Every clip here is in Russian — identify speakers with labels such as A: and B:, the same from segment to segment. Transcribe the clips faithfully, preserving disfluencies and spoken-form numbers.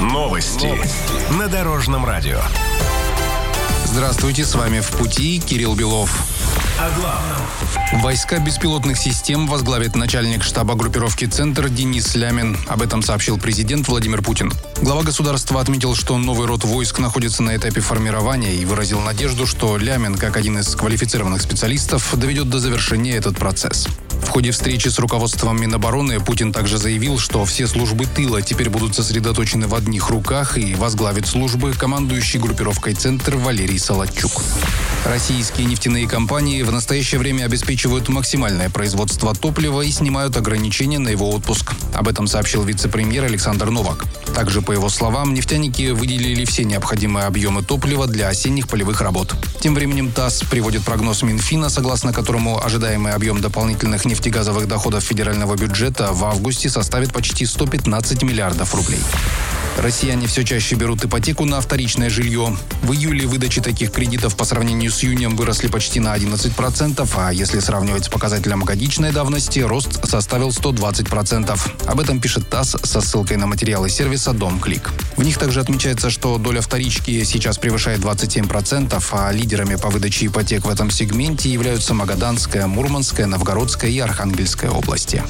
A: Новости. Новости. На Дорожном радио.
B: Здравствуйте, с вами «В пути» Кирилл Белов.
A: О главном.
B: Войска беспилотных систем возглавит начальник штаба группировки «Центр» Денис Лямин. Об этом сообщил президент Владимир Путин. Глава государства отметил, что новый род войск находится на этапе формирования и выразил надежду, что Лямин, как один из квалифицированных специалистов, доведет до завершения этот процесс. В ходе встречи с руководством Минобороны Путин также заявил, что все службы тыла теперь будут сосредоточены в одних руках и возглавит службы командующий группировкой «Центр» Валерий Солодчук. Российские нефтяные компании в настоящее время обеспечивают максимальное производство топлива и снимают ограничения на его отпуск. Об этом сообщил вице-премьер Александр Новак. Также, по его словам, нефтяники выделили все необходимые объемы топлива для осенних полевых работ. Тем временем ТАСС приводит прогноз Минфина, согласно которому ожидаемый объем дополнительных нефтегазовых доходов федерального бюджета в августе составит почти сто пятнадцать миллиардов рублей. Россияне все чаще берут ипотеку на вторичное жилье. В июле выдачи таких кредитов по сравнению с июнем выросли почти на одиннадцать процентов, а если сравнивать с показателем годичной давности, рост составил сто двадцать процентов. Об этом пишет ТАСС со ссылкой на материалы сервиса «Дом.Клик». В них также отмечается, что доля вторички сейчас превышает двадцать семь процентов, а лидерами по выдаче ипотек в этом сегменте являются Магаданская, Мурманская, Новгородская и Архангельская области.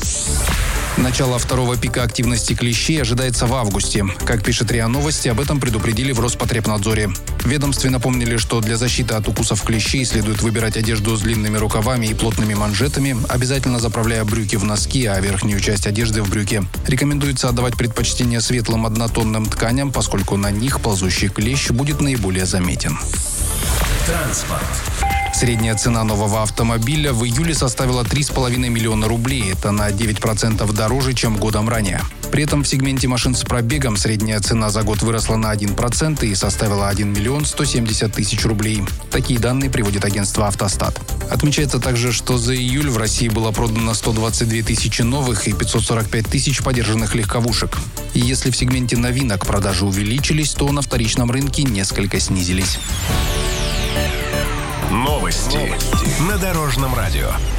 B: Начало второго пика активности клещей ожидается в августе. Как пишет РИА Новости, об этом предупредили в Роспотребнадзоре. В ведомстве напомнили, что для защиты от укусов клещей следует выбирать одежду с длинными рукавами и плотными манжетами, обязательно заправляя брюки в носки, а верхнюю часть одежды в брюки. Рекомендуется отдавать предпочтение светлым однотонным тканям, поскольку на них ползущий клещ будет наиболее заметен.
A: Транспорт.
B: Средняя цена нового автомобиля в июле составила три с половиной миллиона рублей. Это на девять процентов дороже, чем годом ранее. При этом в сегменте машин с пробегом средняя цена за год выросла на один процент и составила один миллион сто семьдесят тысяч рублей. Такие данные приводит агентство «Автостат». Отмечается также, что за июль в России было продано сто двадцать две тысячи новых и пятьсот сорок пять тысяч подержанных легковушек. И если в сегменте новинок продажи увеличились, то на вторичном рынке несколько снизились.
A: Новости. Новости. На Дорожном радио.